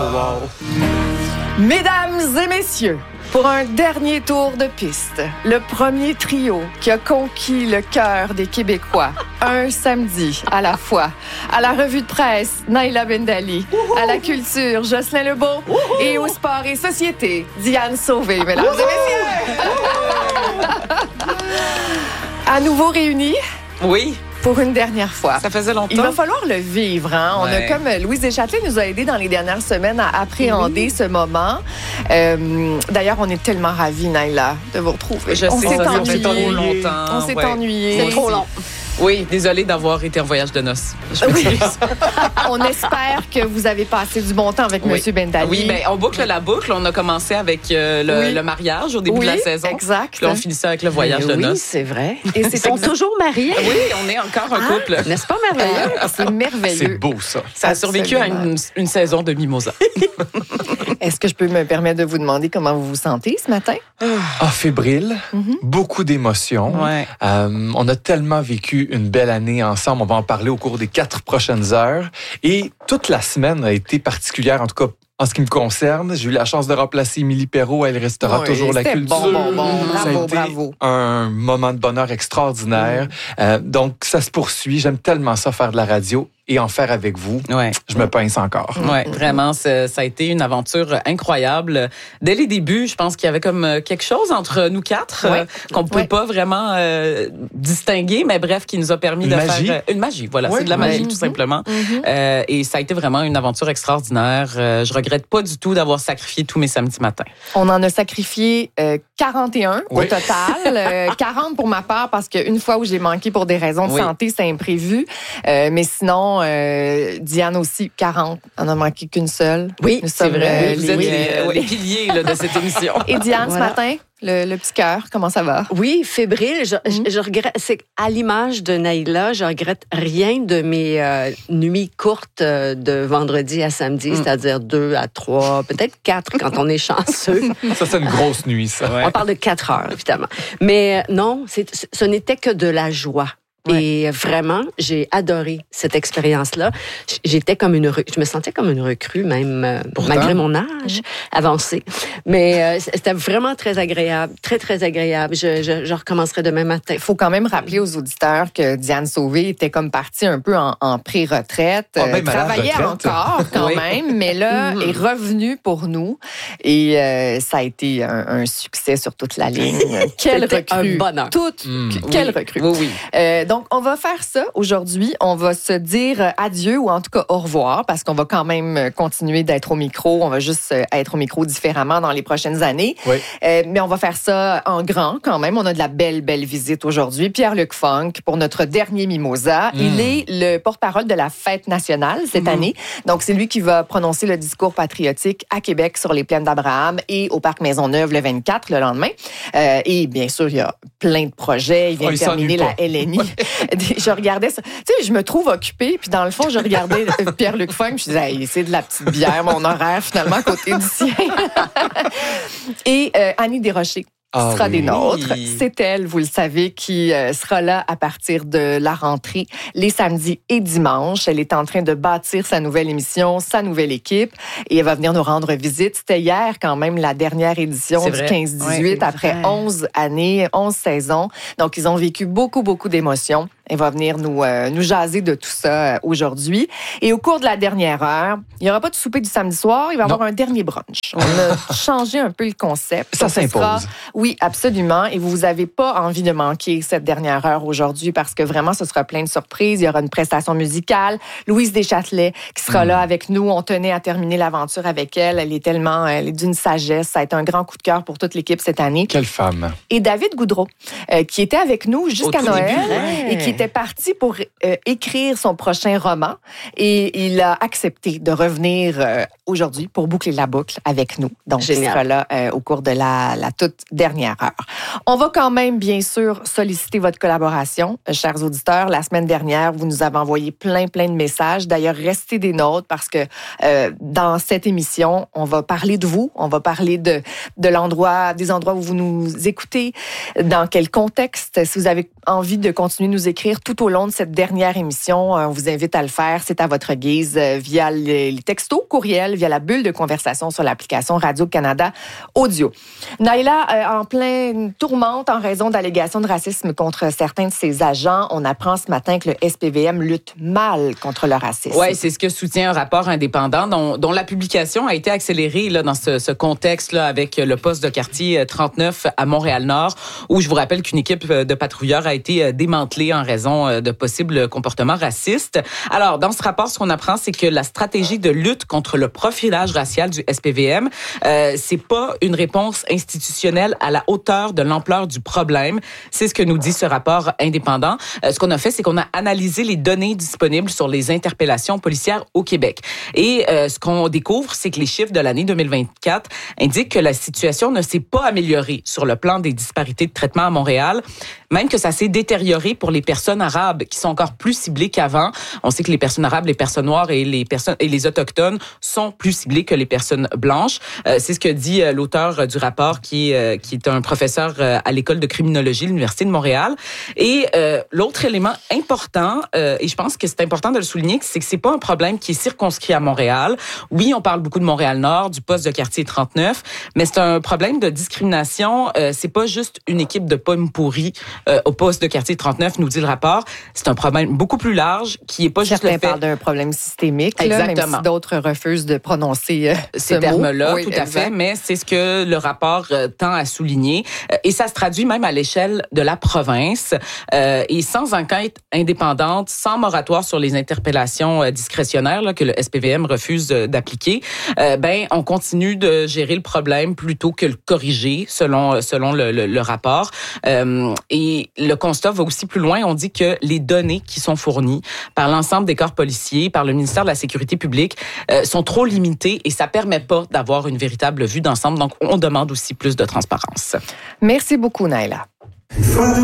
Wow. Mesdames et messieurs, pour un dernier tour de piste, le premier trio qui a conquis le cœur des Québécois, un samedi à la fois. À la revue de presse, Naïla Bendali. À la culture, Jocelyn Lebeau. Et au sport et société, Diane Sauvé. Mesdames et messieurs! À nouveau réunis. Oui. Pour une dernière fois. Ça faisait longtemps. Il va falloir le vivre. Hein? On a Ouais. comme Louise Deschâtelet nous a aidé dans les dernières semaines à appréhender ce moment. D'ailleurs, on est tellement ravis, Naïla, de vous retrouver. Je on sais, s'est ça fait ennuyés. trop longtemps. On s'est Ouais. ennuyés. C'est trop long. Oui, désolée d'avoir été en voyage de noces. Je m'excuse. On espère que vous avez passé du bon temps avec Oui. M. Bendali. Oui, ben, on boucle la boucle. On a commencé avec le mariage au début de la saison. Exact. Puis on finit ça avec le voyage de Oui, noces. c'est vrai. Et Ils sont toujours mariés. Oui, on est encore un couple. N'est-ce pas merveilleux? C'est merveilleux. C'est beau, ça. Ça a survécu à une saison de mimosa. Est-ce que je peux me permettre de vous demander comment vous vous sentez ce matin? Ah, fébrile, beaucoup d'émotions. Ouais. On a tellement vécu une belle année ensemble. On va en parler au cours des 4 prochaines heures. Et toute la semaine a été particulière, en tout cas en ce qui me concerne. J'ai eu la chance de remplacer Émilie Perrault. Elle restera Oui, toujours la c'était culture. bon. Ça a Bravo, été bravo. un moment de bonheur extraordinaire. Donc, ça se poursuit. J'aime tellement ça, faire de la radio et en faire avec vous. Ouais. Je me pince encore. Ouais, vraiment, ça a été une aventure incroyable. Dès les débuts, je pense qu'il y avait comme quelque chose entre nous quatre qu'on ne peut pas vraiment distinguer, mais bref, qui nous a permis de faire une magie. Voilà, c'est de la magie tout simplement. Et ça a été vraiment une aventure extraordinaire. Je regrette pas du tout d'avoir sacrifié tous mes samedis matins. On en a sacrifié 41 au total. 40 pour ma part parce qu'une fois où j'ai manqué pour des raisons de santé, c'est imprévu. Mais sinon, Diane aussi, 40. On n'a manqué qu'une seule. Oui, C'est vrai. Vous êtes les piliers là, de cette émission. Et Diane, Voilà. ce matin, le petit cœur, comment ça va? Oui, fébrile. Je regrette. C'est à l'image de Naïla, je regrette rien de mes nuits courtes de vendredi à samedi, c'est-à-dire 2 à 3, peut-être 4 quand on est chanceux. Ça, c'est une grosse nuit, ça. Ouais. On parle de 4 heures, évidemment. Mais non, ce n'était que de la joie. Et vraiment, j'ai adoré cette expérience-là. J'étais comme je me sentais comme une recrue, même malgré mon âge avancé. Mais c'était vraiment très agréable, très, très agréable. Je recommencerai demain matin. Il faut quand même rappeler aux auditeurs que Diane Sauvé était comme partie un peu en pré-retraite. Même à la Travaillait retraite. encore quand même, mais là, est revenue pour nous. Et ça a été un succès sur toute la ligne. Quelle C'était recrue! un bonheur. Quelle recrue! Oui. Donc, on va faire ça aujourd'hui. On va se dire adieu ou en tout cas au revoir parce qu'on va quand même continuer d'être au micro. On va juste être au micro différemment dans les prochaines années. Oui. Mais on va faire ça en grand quand même. On a de la belle visite aujourd'hui. Pierre-Luc Funk pour notre dernier Mimosa. Il est le porte-parole de la Fête nationale cette année. Donc, c'est lui qui va prononcer le discours patriotique à Québec sur les plaines d'Abraham et au Parc Maisonneuve le 24, le lendemain. Et bien sûr, il y a plein de projets. Il vient de terminer la LNI. Je regardais ça. Tu sais, je me trouve occupée, puis dans le fond, je regardais Pierre-Luc Funk, je disais, hey, c'est de la petite bière, mon horaire, finalement, à côté du sien. Et Annie Desrochers sera des nôtres. C'est elle, vous le savez, qui sera là à partir de la rentrée, les samedis et dimanches. Elle est en train de bâtir sa nouvelle émission, sa nouvelle équipe, et elle va venir nous rendre visite. C'était hier, quand même, la dernière édition du 15-18, après 11 années, 11 saisons. Donc, ils ont vécu beaucoup d'émotions. Elle va venir nous jaser de tout ça aujourd'hui. Et au cours de la dernière heure, il n'y aura pas de souper du samedi soir, il va y avoir un dernier brunch. On a changé un peu le concept. Ça s'impose. Oui, absolument. Et vous n'avez pas envie de manquer cette dernière heure aujourd'hui parce que vraiment, ce sera plein de surprises. Il y aura une prestation musicale. Louise Deschâtelet qui sera là avec nous. On tenait à terminer l'aventure avec elle. Elle est d'une sagesse. Ça a été un grand coup de cœur pour toute l'équipe cette année. Quelle femme. Et David Goudreau, qui était avec nous jusqu'à Noël et qui était parti pour écrire son prochain roman. Et il a accepté de revenir aujourd'hui pour boucler la boucle avec nous. Donc, il sera là au cours de la toute dernière heure. On va quand même, bien sûr, solliciter votre collaboration, chers auditeurs. La semaine dernière, vous nous avez envoyé plein de messages. D'ailleurs, restez des nôtres parce que dans cette émission, on va parler de vous, on va parler de des endroits où vous nous écoutez, dans quel contexte. Si vous avez envie de continuer de nous écrire, écrire tout au long de cette dernière émission. On vous invite à le faire. C'est à votre guise via les textos, courriels, via la bulle de conversation sur l'application Radio-Canada Audio. Naila, en pleine tourmente en raison d'allégations de racisme contre certains de ses agents, on apprend ce matin que le SPVM lutte mal contre le racisme. Oui, c'est ce que soutient un rapport indépendant dont la publication a été accélérée là, dans ce contexte-là avec le poste de quartier 39 à Montréal-Nord, où je vous rappelle qu'une équipe de patrouilleurs a été démantelée en raison de possibles comportements racistes. Alors, dans ce rapport, ce qu'on apprend, c'est que la stratégie de lutte contre le profilage racial du SPVM, c'est pas une réponse institutionnelle à la hauteur de l'ampleur du problème. C'est ce que nous dit ce rapport indépendant. Ce qu'on a fait, c'est qu'on a analysé les données disponibles sur les interpellations policières au Québec. Et ce qu'on découvre, c'est que les chiffres de l'année 2024 indiquent que la situation ne s'est pas améliorée sur le plan des disparités de traitement à Montréal, même que ça s'est détérioré pour les personnes arabes qui sont encore plus ciblées qu'avant. On sait que les personnes arabes, les personnes noires et les autochtones sont plus ciblées que les personnes blanches. C'est ce que dit l'auteur du rapport qui est un professeur à l'école de criminologie de l'Université de Montréal. Et l'autre élément important, et je pense que c'est important de le souligner, c'est que c'est pas un problème qui est circonscrit à Montréal. Oui, on parle beaucoup de Montréal-Nord, du poste de quartier 39, mais c'est un problème de discrimination. C'est pas juste une équipe de pommes pourries au poste de quartier 39, nous dit le rapport. C'est un problème beaucoup plus large qui est pas juste le fait... Certains parlent d'un problème systémique, là, même si d'autres refusent de prononcer ces termes-là, oui, tout à fait, mais c'est ce que le rapport tend à souligner. Et ça se traduit même à l'échelle de la province. Et sans enquête indépendante, sans moratoire sur les interpellations discrétionnaires là, que le SPVM refuse d'appliquer, on continue de gérer le problème plutôt que le corriger, selon le rapport. Et le constat va aussi plus loin. On dit que les données qui sont fournies par l'ensemble des corps policiers, par le ministère de la Sécurité publique, sont trop limitées et ça permet pas d'avoir une véritable vue d'ensemble. Donc, on demande aussi plus de transparence. Merci beaucoup, Naila.